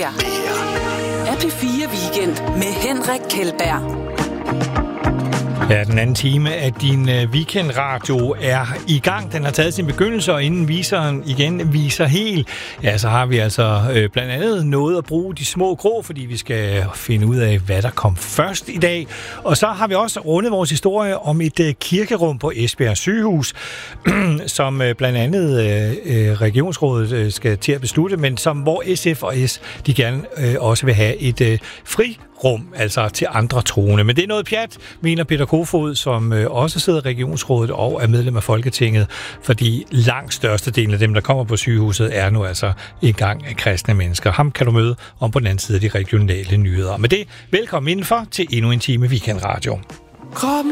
her er P4 Weekend med Henrik Kjeldberg. Ja, den anden time af din weekendradio er i gang. Den har taget sin begyndelse, og inden viseren igen viser helt, ja, så har vi altså blandt andet nået at bruge de små grå, fordi vi skal finde ud af, hvad der kom først i dag. Og så har vi også rundet vores historie om et kirkerum på Esbjerg Sygehus, som blandt andet regionsrådet skal til at beslutte, men hvor SF og S, de gerne også vil have et frirum, altså til andre troende. Men det er noget pjat, mener Peter Kofod, som også sidder i regionsrådet og er medlem af Folketinget, fordi langt størstedelen af dem, der kommer på sygehuset, er nu altså engang af kristne mennesker. Ham kan du møde om på den anden side af de regionale nyheder. Med det, velkommen indenfor til endnu en time Weekendradio.